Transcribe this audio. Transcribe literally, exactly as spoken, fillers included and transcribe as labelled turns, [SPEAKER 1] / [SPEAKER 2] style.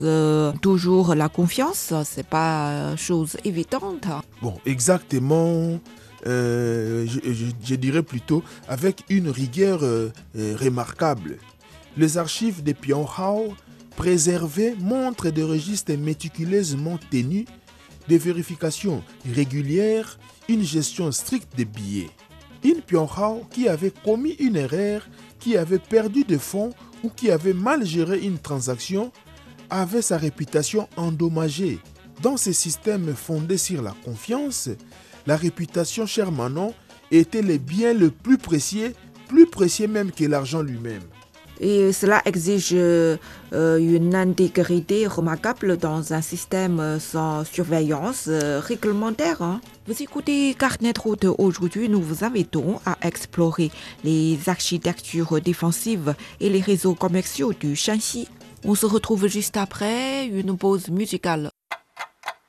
[SPEAKER 1] Euh, toujours la confiance, c'est pas chose évidente.
[SPEAKER 2] Bon, exactement, euh, je, je, je dirais plutôt avec une rigueur euh, euh, remarquable. Les archives de Pianhao préservées montrent des registres méticuleusement tenus, des vérifications régulières, une gestion stricte des billets. Une Pianhao qui avait commis une erreur, qui avait perdu des fonds ou qui avait mal géré une transaction avait sa réputation endommagée. Dans ce système fondé sur la confiance, la réputation, cher Manon, était le bien le plus précieux, plus précieux même que l'argent lui-même.
[SPEAKER 1] Et cela exige euh, une intégrité remarquable dans un système sans surveillance euh, réglementaire. Hein. Vous écoutez Carnet de route. Aujourd'hui, nous vous invitons à explorer les architectures défensives et les réseaux commerciaux du Shanxi. On se retrouve juste après une pause musicale.